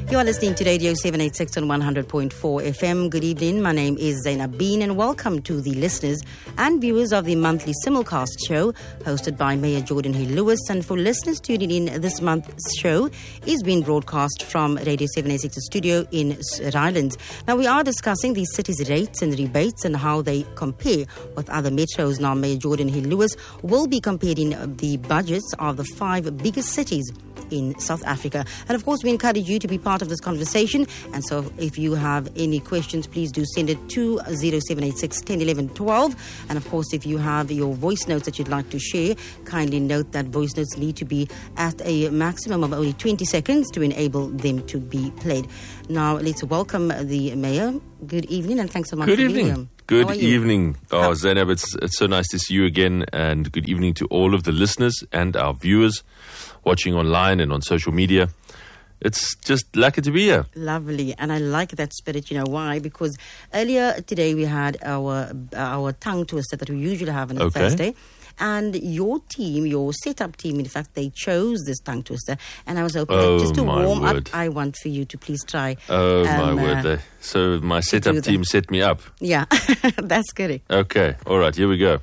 You are listening to Radio 786 on 100.4 FM. Good evening. My name is Zainab Bean and welcome to the listeners and viewers of the monthly simulcast show hosted by Mayor Jordan Hill Lewis. And for listeners tuning in, this month's show is being broadcast from Radio 786's studio in Rylands. Now, we are discussing the city's rates and rebates and how they compare with other metros. Now, Mayor Jordan Hill Lewis will be comparing the budgets of the 5 biggest cities in South Africa. And of course, we encourage you to be part of this conversation. And so if you have any questions, please do send it to 0786 10 11 12. And of course, if you have your voice notes that you'd like to share, kindly note that voice notes need to be at a maximum of only 20 seconds to enable them to be played. Now, let's welcome the Mayor. Good evening and thanks so much for being here. Good evening. Oh, Zainab, it's so nice to see you again, and good evening to all of the listeners and our viewers watching online and on social media. It's just lucky to be here. Lovely. And I like that spirit. You know why? Because earlier today we had our tongue twister that we usually have on a Thursday. And your team, your setup team, in fact, they chose this tongue twister. And I was hoping that just to warm up, I want for you to please try. Oh, my word. So my setup team set me up. Yeah, that's correct. Okay. All right. Here we go.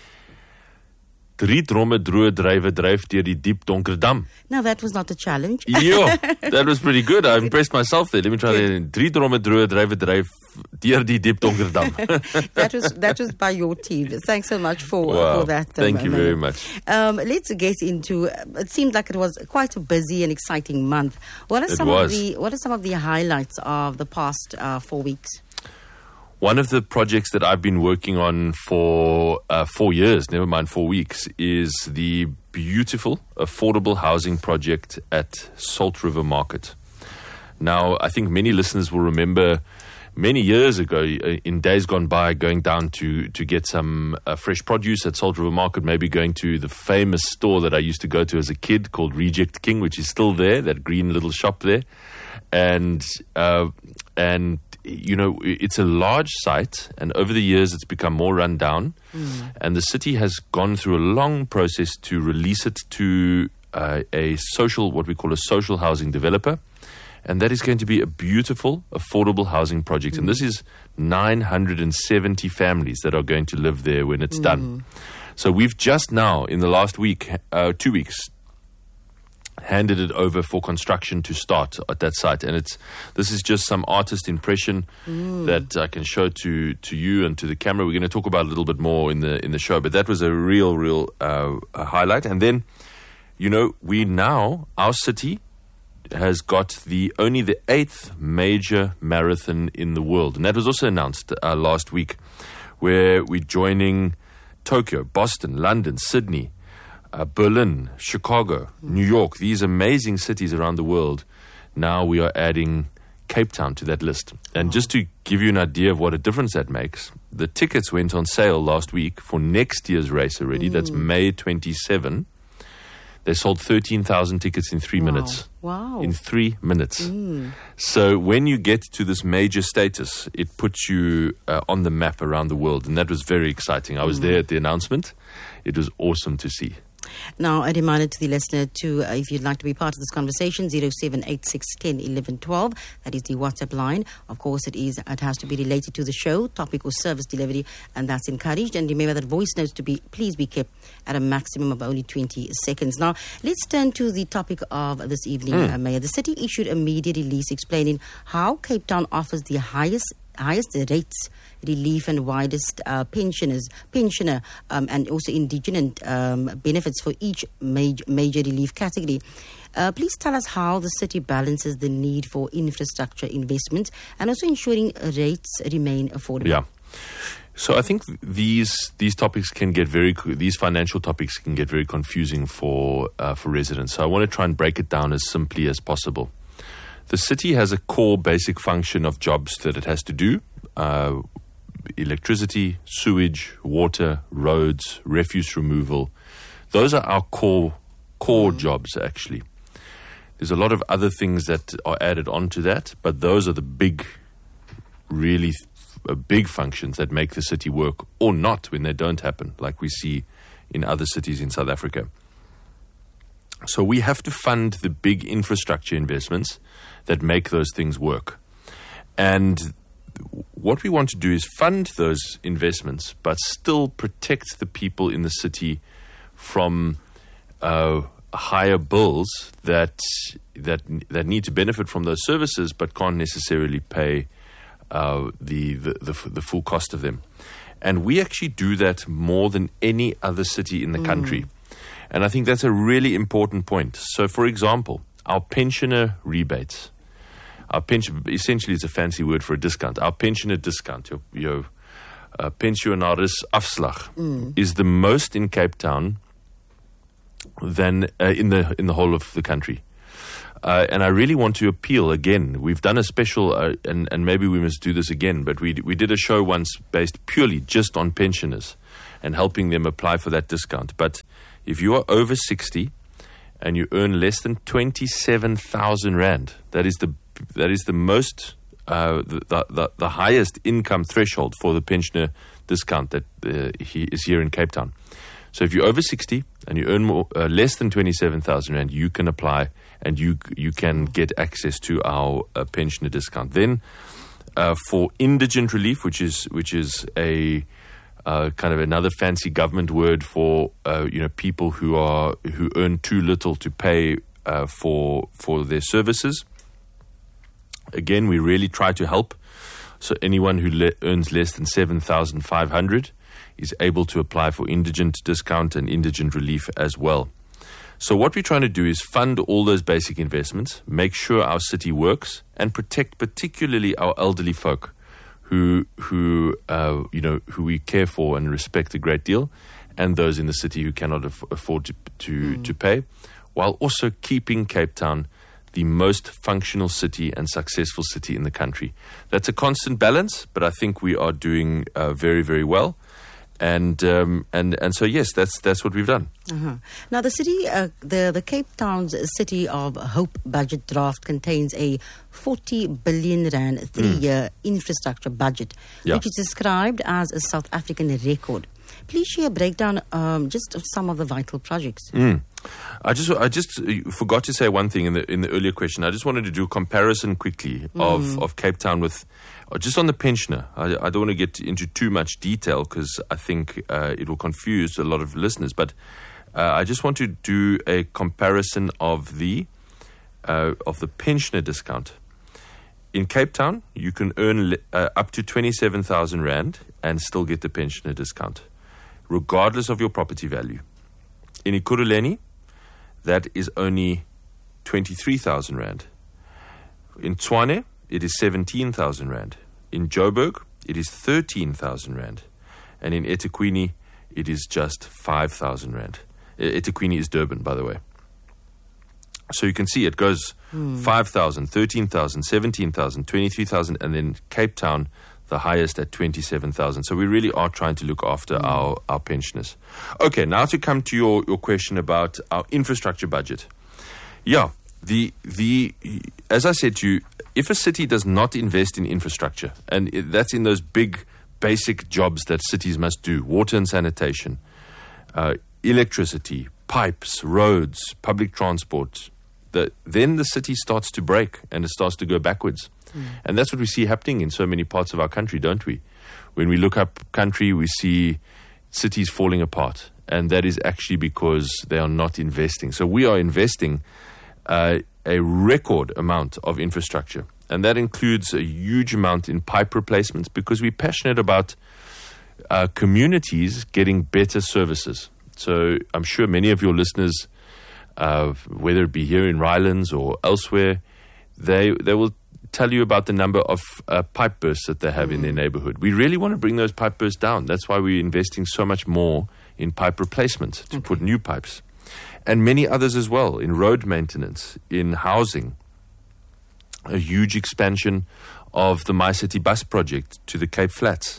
3 dromme droë drywe dryf deur die diep donker dam. Now, that was not a challenge. Yeah, that was pretty good. I impressed myself there. Let me try that again. 3 dromme droë drywe dryf deur die diep donker dam. That was by your team. Thanks so much for that. Thank you very much. Let's get into. It seemed like it was quite a busy and exciting month. What are some of the highlights of the past 4 weeks? One of the projects that I've been working on for 4 years, never mind 4 weeks, is the beautiful, affordable housing project at Salt River Market. Now, I think many listeners will remember many years ago, in days gone by, going down to get some fresh produce at Salt River Market, maybe going to the famous store that I used to go to as a kid called Reject King, which is still there, that green little shop there. And you know, it's a large site, and over the years it's become more run down. And the city has gone through a long process to release it to what we call a social housing developer. And that is going to be a beautiful, affordable housing project. And this is 970 families that are going to live there when it's done. So we've just now, in the last week, 2 weeks, handed it over for construction to start at that site. And this is just some artist impression that I can show to you and to the camera. We're going to talk about it a little bit more in the show, but that was a real highlight. And then, you know, our city has got only the 8th major marathon in the world. And that was also announced last week, where we're joining Tokyo, Boston, London, Sydney, Berlin, Chicago, New York, these amazing cities around the world. Now we are adding Cape Town to that list. And just to give you an idea of what a difference that makes, the tickets went on sale last week for next year's race already. That's May 27. They sold 13,000 tickets in 3 minutes. Wow. In 3 minutes. So when you get to this major status, it puts you on the map around the world. And that was very exciting. I was there at the announcement. It was awesome to see. Now, a reminder to the listener if you'd like to be part of this conversation, 0786 10 11 12. That is the WhatsApp line. Of course, it has to be related to the show, topic or service delivery, and that's encouraged. And remember that voice notes please be kept at a maximum of only 20 seconds. Now, let's turn to the topic of this evening, Mayor. The city issued a media release explaining how Cape Town offers the highest rates, relief and widest pensioner and also indigent benefits for each major relief category. Please tell us how the city balances the need for infrastructure investments and also ensuring rates remain affordable. Yeah. So I think these topics these financial topics can get very confusing for residents. So I want to try and break it down as simply as possible. The city has a core basic function of jobs that it has to do. Electricity, sewage, water, roads, refuse removal. Those are our core jobs, actually. There's a lot of other things that are added onto that, but those are the big functions that make the city work or not when they don't happen, like we see in other cities in South Africa. So we have to fund the big infrastructure investments that make those things work. And what we want to do is fund those investments, but still protect the people in the city from higher bills that need to benefit from those services, but can't necessarily pay the full cost of them. And we actually do that more than any other city in the country. And I think that's a really important point. So, for example, our pensioner rebates. Our pension, essentially, it's a fancy word for a discount. Our pensioner discount, your pensionaris afslag, is the most in Cape Town than in the whole of the country. And I really want to appeal again. We've done a special, and maybe we must do this again. But we did a show once based purely just on pensioners and helping them apply for that discount. But if you are over 60 and you earn less than 27,000 rand, that is the most the highest income threshold for the pensioner discount that he is here in Cape Town. So if you're over 60 and you earn less than 27,000 rand, you can apply and you can get access to our pensioner discount. Then for indigent relief, which is a kind of another fancy government word for people who earn too little to pay for their services. Again, we really try to help. So anyone who earns less than 7,500 is able to apply for indigent discount and indigent relief as well. So what we're trying to do is fund all those basic investments, make sure our city works, and protect particularly our elderly folk who we care for and respect a great deal, and those in the city who cannot afford to pay, while also keeping Cape Town the most functional city and successful city in the country. That's a constant balance, but I think we are doing very, very well. And so yes, that's what we've done. Now the city, the Cape Town's City of Hope budget draft contains a 40 billion rand 3-year infrastructure budget, which is described as a South African record. Please share a breakdown just of some of the vital projects. I just forgot to say one thing in the earlier question. I just wanted to do a comparison quickly of Cape Town with just on the pensioner. I don't want to get into too much detail because I think it will confuse a lot of listeners. But I just want to do a comparison of the pensioner discount. In Cape Town, you can earn up to 27,000 rand and still get the pensioner discount, regardless of your property value. In Ekurhuleni, that is only 23,000 rand. In Tshwane, it is 17,000 rand. In Joburg, it is 13,000 rand. And in eThekwini, it is just 5,000 rand. eThekwini is Durban, by the way. So you can see it goes 5,000, 13,000, 17,000, 23,000, and then Cape Town, the highest at 27,000. So we really are trying to look after our pensioners. Okay, now to come to your question about our infrastructure budget. Yeah, as I said to you, if a city does not invest in infrastructure, and that's in those big basic jobs that cities must do, water and sanitation, electricity, pipes, roads, public transport, then the city starts to break and it starts to go backwards. And that's what we see happening in so many parts of our country, don't we? When we look up country, we see cities falling apart. And that is actually because they are not investing. So we are investing a record amount of infrastructure. And that includes a huge amount in pipe replacements because we're passionate about communities getting better services. So I'm sure many of your listeners, whether it be here in Rylands or elsewhere, they will tell you about the number of pipe bursts that they have in their neighborhood. We really want to bring those pipe bursts down. That's why we're investing so much more in pipe replacement to put new pipes. And many others as well, in road maintenance, in housing. A huge expansion of the My City Bus project to the Cape Flats.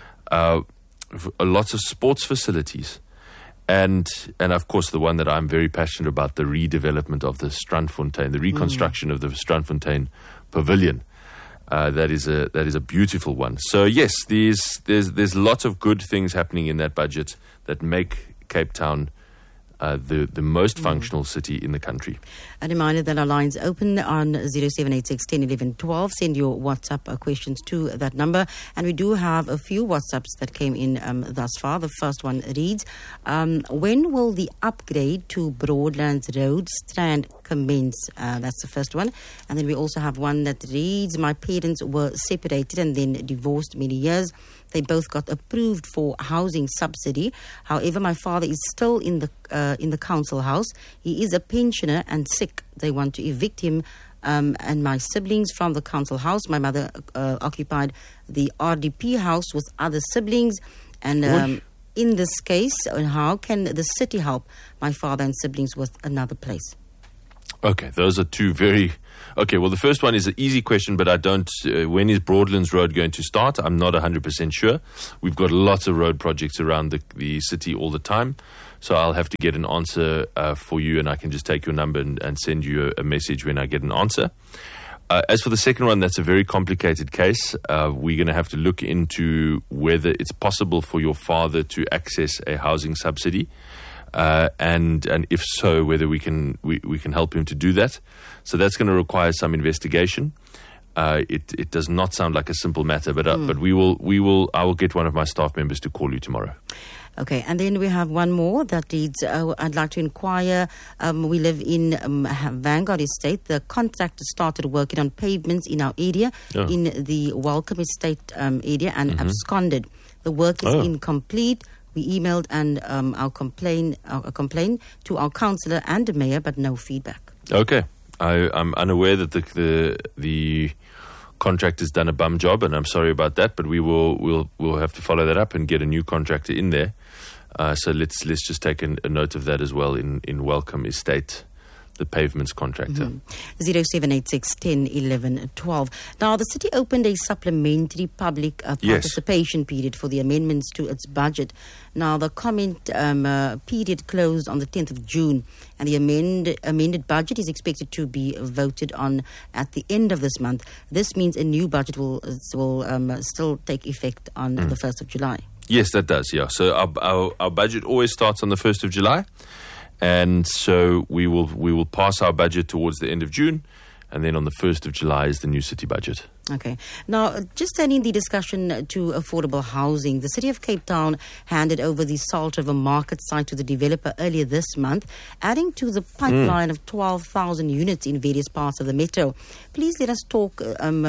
Lots of sports facilities. And of course, the one that I'm very passionate about, the redevelopment of the Strandfontein, the reconstruction of the Strandfontein Pavilion. That is a beautiful one. So yes, there's lots of good things happening in that budget that make Cape Town the most functional city in the country. A reminder that our lines open on 0786 10 11 12. Send your WhatsApp questions to that number. And we do have a few WhatsApps that came in thus far. The first one reads, when will the upgrade to Broadlands Road Strand commence? That's the first one. And then we also have one that reads, my parents were separated and then divorced many years. They both got approved for housing subsidy. However, my father is still in the council house. He is a pensioner and sick. They want to evict him and my siblings from the council house. My mother occupied the RDP house with other siblings. And in this case, how can the city help my father and siblings with another place? Okay, those are two very... Okay, well, the first one is an easy question, but I don't... when is Broadlands Road going to start? I'm not 100% sure. We've got lots of road projects around the city all the time, so I'll have to get an answer for you, and I can just take your number and send you a message when I get an answer. As for the second one, that's a very complicated case. We're going to have to look into whether it's possible for your father to access a housing subsidy. And if so, whether we can help him to do that. So that's going to require some investigation. It does not sound like a simple matter, but I will get one of my staff members to call you tomorrow. Okay, and then we have one more that reads, I'd like to inquire, we live in Vanguard Estate. The contractor started working on pavements in our area, in the Welcome Estate area, and absconded. The work is incomplete. We emailed and our complaint to our councillor and the mayor, but no feedback. Okay, I'm unaware that the contractor's done a bum job, and I'm sorry about that. But we'll have to follow that up and get a new contractor in there. So let's just take a note of that as well in Welcome Estate, the pavements contractor. 0786 10 11 12. Now, the city opened a supplementary public participation period for the amendments to its budget. Now, the comment period closed on the 10th of June, and the amended budget is expected to be voted on at the end of this month. This means a new budget will still take effect on the 1st of July. Yes, that does, yeah. So our budget always starts on the 1st of July. And so we will pass our budget towards the end of June, and then on the 1st of July is the new city budget. Okay. Now, just turning the discussion to affordable housing, the City of Cape Town handed over the Salt River Market site to the developer earlier this month, adding to the pipeline of 12,000 units in various parts of the metro. Please let us talk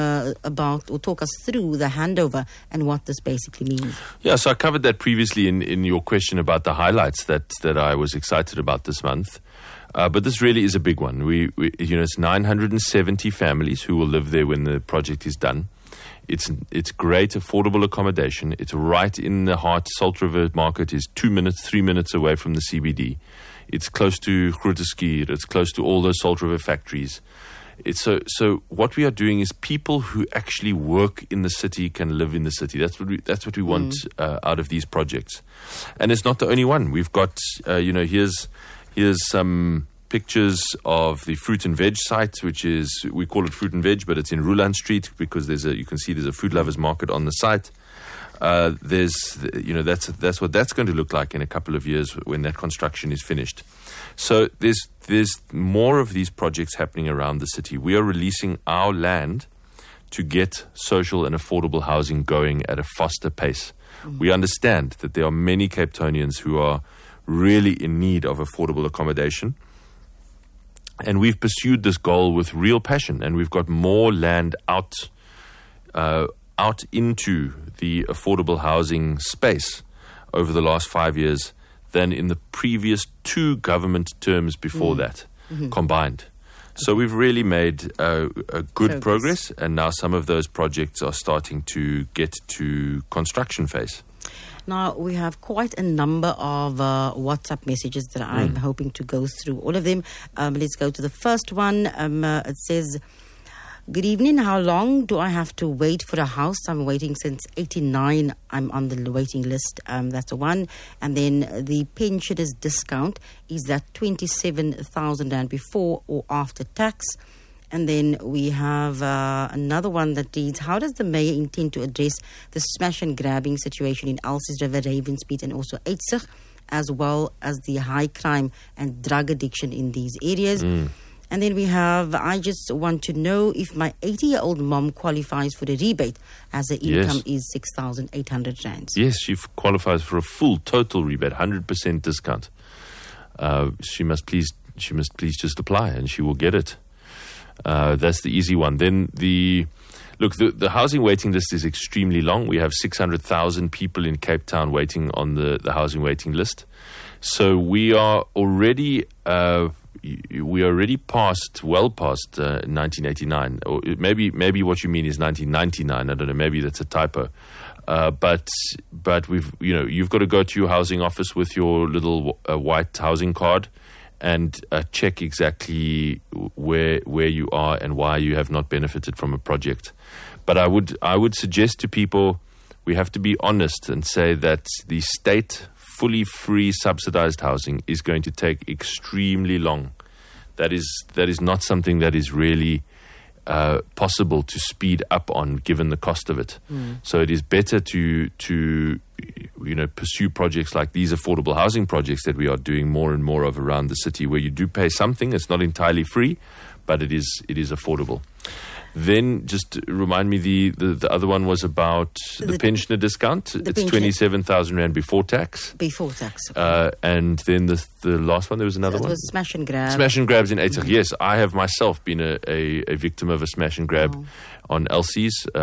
talk us through the handover and what this basically means. Yeah, so I covered that previously in your question about the highlights that I was excited about this month. But this really is a big one. It's 970 families who will live there when the project is done. It's great, affordable accommodation. It's right in the heart. Salt River Market is 3 minutes away from the CBD. It's close to Groote Schuur. It's close to all those Salt River factories. So what we are doing is people who actually work in the city can live in the city. That's what we want out of these projects. And it's not the only one. We've got here's some pictures of the fruit and veg site, which is, we call it fruit and veg, but it's in Ruland Street because you can see there's a food lovers market on the site. That's what that's going to look like in a couple of years when that construction is finished. So there's more of these projects happening around the city. We are releasing our land to get social and affordable housing going at a faster pace. We understand that there are many Cape Townians who are really in need of affordable accommodation. And we've pursued this goal with real passion, and we've got more land out into the affordable housing space over the last 5 years than in the previous 2 government terms before that combined. So we've really made a good progress, and now some of those projects are starting to get to construction phase. Now, we have quite a number of WhatsApp messages that I'm hoping to go through all of them. Let's go to the first one. It says, good evening. How long do I have to wait for a house? I'm waiting since 89. I'm on the waiting list. That's a one. And then the pensioner's discount, is that 27,000 Rand before or after tax? And then we have another one that reads, how does the mayor intend to address the smash and grabbing situation in Elsies River, Ravensmead and also Eitzig? as well as the high crime and drug addiction in these areas. And then we have, I just want to know if my 80-year-old mom qualifies for the rebate as her income is 6,800 rands. Yes, she qualifies for a full total rebate, 100% discount. She must please just apply and she will get it. That's the easy one. Then the housing waiting list is extremely long. We have 600,000 people in Cape Town waiting on the housing waiting list. So we are already well past 1989, or maybe what you mean is 1999. I don't know. Maybe that's a typo. But you've got to go to your housing office with your little white housing card and check exactly where you are and why you have not benefited from a project. But I would suggest to people, we have to be honest and say that the state fully free subsidized housing is going to take extremely long. That is not something that is really possible to speed up on, given the cost of it. So it is better to pursue projects like these affordable housing projects that we are doing more and more of around the city, where you do pay something. It's not entirely free, but it is affordable. Then just remind me, the other one was about the pensioner discount. It's 27,000 Rand before tax. Before tax. And then the last one, there was another one. It was smash and grab. Smash and grabs in Eitzig. Yes, I have myself been a victim of a smash and grab on Elsie's.